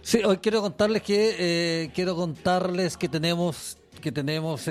Sí, hoy quiero contarles que tenemos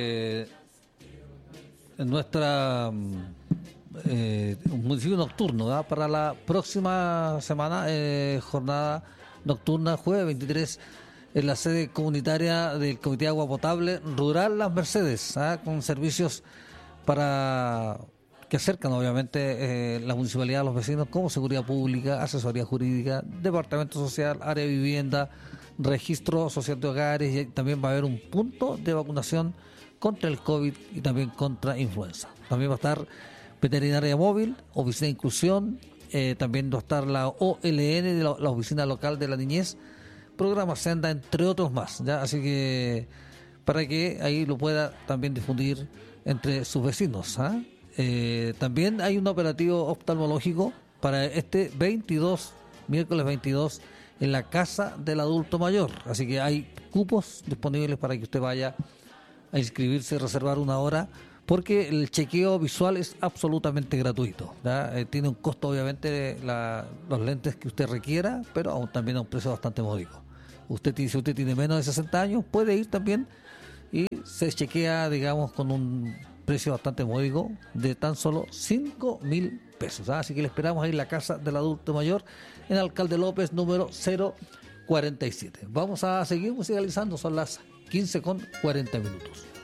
en nuestra un municipio nocturno, ¿verdad? Para la próxima semana, jornada nocturna, jueves 23, en la sede comunitaria del Comité de Agua Potable Rural Las Mercedes, ¿ah? Con servicios para que acercan obviamente la municipalidad a los vecinos, como seguridad pública, asesoría jurídica, departamento social, área de vivienda, registro social de hogares, y también va a haber un punto de vacunación contra el COVID y también contra influenza. También va a estar veterinaria móvil, oficina de inclusión, también va a estar la OLN, de la oficina local de la niñez, programa Senda, entre otros más, ¿ya? Así que para que ahí lo pueda también difundir entre sus vecinos, ¿ah? También hay un operativo oftalmológico para este miércoles 22, en la Casa del Adulto Mayor. Así que hay cupos disponibles para que usted vaya a inscribirse y reservar una hora, porque el chequeo visual es absolutamente gratuito, ¿ya? Tiene un costo obviamente los lentes que usted requiera, pero aún también a un precio bastante módico. Si usted tiene menos de 60 años, puede ir también y se chequea, digamos, con un precio bastante módico de tan solo 5.000 pesos. Así que le esperamos ahí en la Casa del Adulto Mayor, en Alcalde López, número 047. Vamos a seguir musicalizando, son las 15:40.